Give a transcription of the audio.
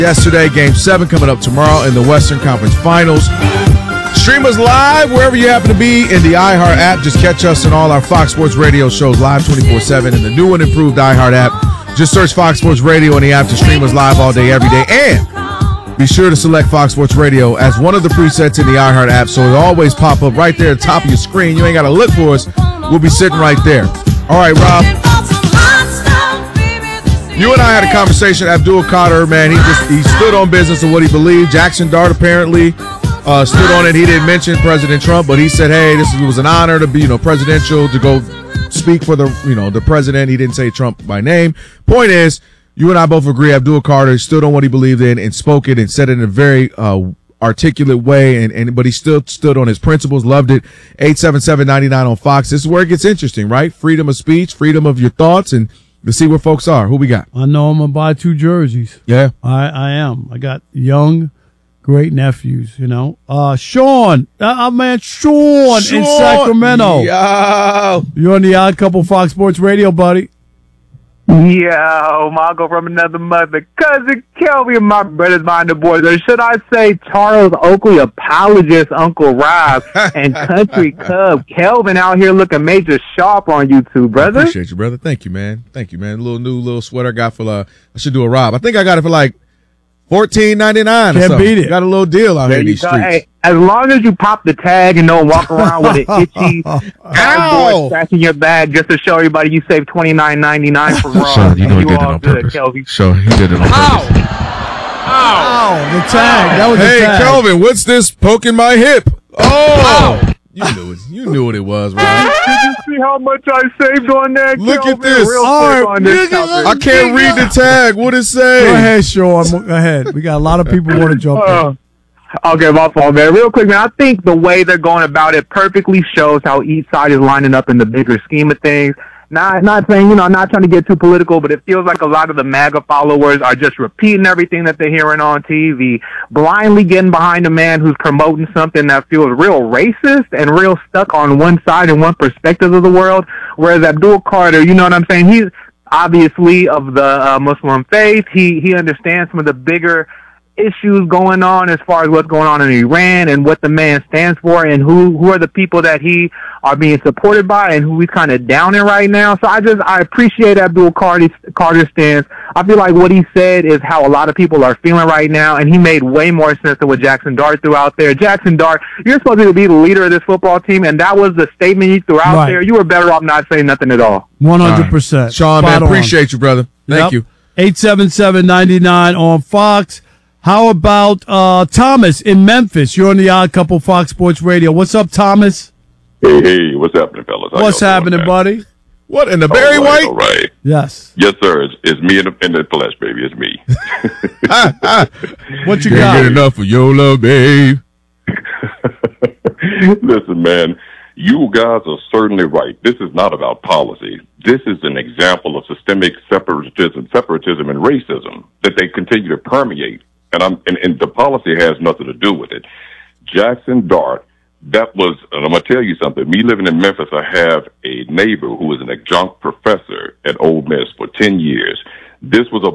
Yesterday, Game 7 coming up tomorrow in the Western Conference Finals. Stream us live wherever you happen to be in the iHeart app. Just catch us in all our Fox Sports Radio shows live 24/7 in the new and improved iHeart app. Just search Fox Sports Radio in the app to stream us live all day, every day. And be sure to select Fox Sports Radio as one of the presets in the iHeart app so it'll always pop up right there at the top of your screen. You ain't got to look for us. We'll be sitting right there. All right, Rob. You and I had a conversation. Abdul Qadir, man, he stood on business of what he believed. Jackson Dart apparently stood on it. He didn't mention President Trump, but he said, "Hey, it was an honor to be, presidential, to go speak for the president." He didn't say Trump by name. Point is, you and I both agree. Abdul Qadir stood on what he believed in and spoke it and said it in a very articulate way, but he still stood on his principles. Loved it. 877-99 on Fox. This is where it gets interesting, right? Freedom of speech, freedom of your thoughts, and to see where folks are. Who we got? I know I'm going to buy 2 jerseys. Yeah. I am. I got young, great nephews, Sean. Our man Sean in Sacramento. Yo. You're on the Odd Couple Fox Sports Radio, buddy. Yo, Margo from another mother. Cousin Kelvin, my brothers behind the boys. Or should I say Charles Oakley, apologist Uncle Rob, and Country Cub Kelvin out here looking major sharp on YouTube, brother. I appreciate you, brother. Thank you, man. A little sweater I got for I should do a Rob. I think I got it for like $14.99 or something. Beat it. Got a little deal out here in these streets. Hey, as long as you pop the tag and don't walk around with an itchy boy scratching your bag just to show everybody you saved $29.99 for Raw. Sean, you know he did it on purpose. Sean, he did it on purpose. Ow! The tag. That was the tag. Hey, Kelvin, what's this poking my hip? Oh! You knew it. You knew what it was, right? Did you see how much I saved on that? Look Kelvin? at this. Real quick on this I can't read the tag. What it say? Go ahead, Sean. Go ahead. We got a lot of people want to jump in. Okay, my fault, man. Real quick, man. I think the way they're going about it perfectly shows how each side is lining up in the bigger scheme of things. Not saying, not trying to get too political, but it feels like a lot of the MAGA followers are just repeating everything that they're hearing on TV, blindly getting behind a man who's promoting something that feels real racist and real stuck on one side and one perspective of the world. Whereas Abdul Qadir, you know what I'm saying? He's obviously of the Muslim faith. He understands some of the bigger issues going on as far as what's going on in Iran and what the man stands for and who are the people that he are being supported by and who he's kind of downing right now. So I appreciate Abdul Qadir's stance. I feel like what he said is how a lot of people are feeling right now, and he made way more sense than what Jackson Dart threw out there. Jackson Dart, you're supposed to be the leader of this football team, and that was the statement you threw out there. You were better off not saying nothing at all. 100%. Right. Sean, man, appreciate you, brother. Thank you. 877-99 on Fox. How about Thomas in Memphis? You're on the Odd Couple Fox Sports Radio. What's up, Thomas? Hey, what's happening, fellas? What's happening, buddy? What, in the Barry White? All right. Yes. Yes, sir. It's me in the flesh, baby. It's me. What you Can't got? get enough of your love, babe. Listen, man, you guys are certainly right. This is not about policy. This is an example of systemic separatism and racism that they continue to permeate. And the policy has nothing to do with it. Jackson Dart, and I'm going to tell you something. Me living in Memphis, I have a neighbor who was an adjunct professor at Ole Miss for 10 years. This was a